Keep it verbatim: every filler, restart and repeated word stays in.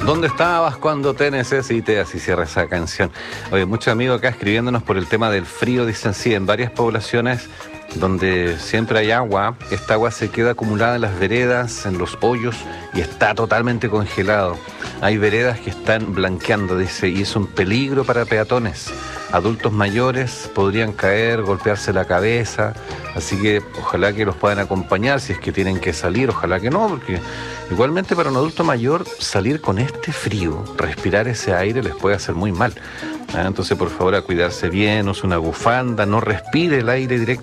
¿Dónde estabas cuando te necesité? Así cierra esa canción. Oye, muchos amigos acá escribiéndonos por el tema del frío. Dicen, sí, en varias poblaciones donde siempre hay agua, esta agua se queda acumulada en las veredas, en los hoyos, y está totalmente congelado. Hay veredas que están blanqueando, dice, y es un peligro para peatones. Adultos mayores podrían caer, golpearse la cabeza, así que ojalá que los puedan acompañar si es que tienen que salir, ojalá que no, porque igualmente para un adulto mayor salir con este frío, respirar ese aire les puede hacer muy mal. Ah, entonces por favor a cuidarse bien, use una bufanda, no respire el aire directo